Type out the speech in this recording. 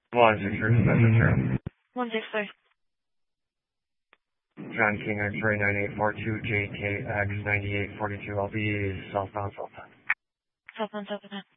163, Metro 163. John King X-ray 9842 JKX 9842. I'll be southbound. Southbound, southbound.